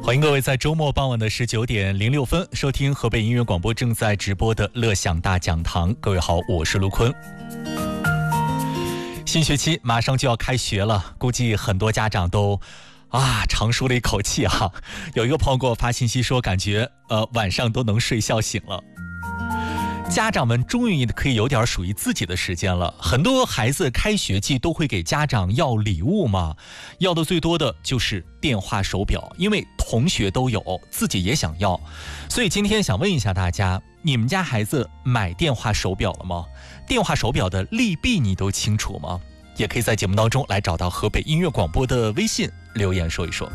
欢迎各位在周末傍晚的19:06收听河北音乐广播正在直播的乐享大讲堂。各位好，我是卢坤。新学期马上就要开学了，估计很多家长都长舒了一口气哈。有一个朋友给我发信息说，感觉晚上都能睡觉醒了。家长们终于可以有点属于自己的时间了。很多孩子开学季都会给家长要礼物嘛，要的最多的就是电话手表，因为同学都有，自己也想要。所以今天想问一下大家，你们家孩子买电话手表了吗？电话手表的利弊你都清楚吗？也可以在节目当中来找到河北音乐广播的微信留言说一说。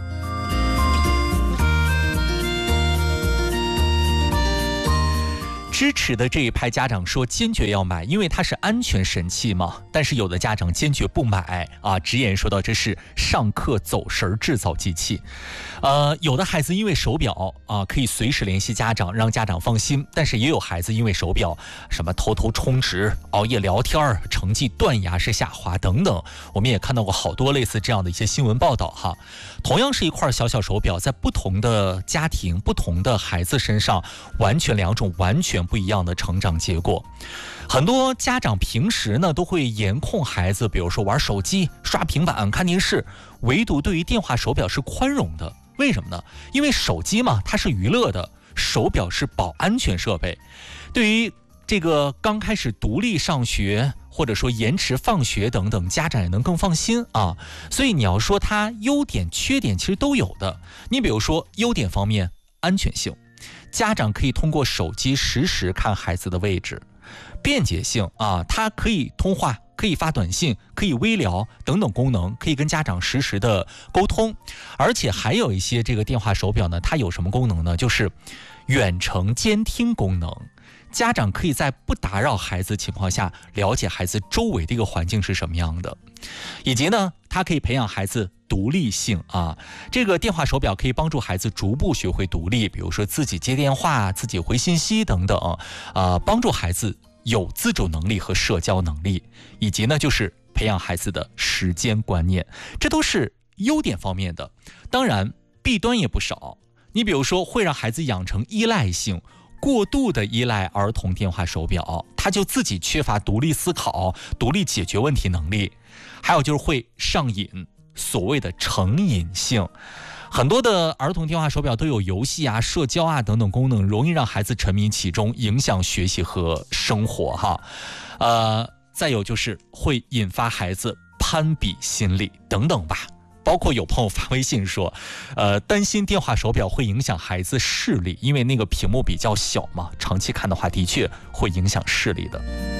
支持的这一派家长说坚决要买，因为它是安全神器嘛。但是有的家长坚决不买直言说到这是上课走神制造机器。有的孩子因为手表可以随时联系家长，让家长放心，但是也有孩子因为手表什么偷偷充值、熬夜聊天、成绩断崖式下滑等等，我们也看到过好多类似这样的一些新闻报道哈。同样是一块小小手表，在不同的家庭、不同的孩子身上，完全两种完全不一样的成长结果。很多家长平时呢都会严控孩子，比如说玩手机、刷平板、看电视，唯独对于电话手表是宽容的。为什么呢？因为手机嘛，它是娱乐的，手表是保安全设备。对于这个刚开始独立上学，或者说延迟放学等等，家长也能更放心啊。所以你要说它优点缺点其实都有的。你比如说优点方面，安全性，家长可以通过手机实时看孩子的位置。便捷性它可以通话，可以发短信，可以微聊等等功能，可以跟家长实时的沟通。而且还有一些这个电话手表呢，它有什么功能呢？就是远程监听功能。家长可以在不打扰孩子情况下，了解孩子周围的一个环境是什么样的，以及呢，它可以培养孩子独立性这个电话手表可以帮助孩子逐步学会独立，比如说自己接电话、自己回信息等等帮助孩子有自主能力和社交能力，以及呢，就是培养孩子的时间观念，这都是优点方面的。当然，弊端也不少。你比如说，会让孩子养成依赖性。过度的依赖儿童电话手表，他就自己缺乏独立思考、独立解决问题能力。还有就是会上瘾，所谓的成瘾性。很多的儿童电话手表都有游戏社交等等功能，容易让孩子沉迷其中，影响学习和生活再有就是会引发孩子攀比心理等等吧。包括有朋友发微信说担心电话手表会影响孩子视力，因为那个屏幕比较小嘛，长期看的话的确会影响视力的。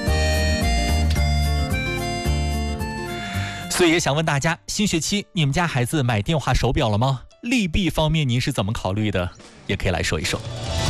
所以也想问大家，新学期你们家孩子买电话手表了吗？利弊方面您是怎么考虑的？也可以来说一说。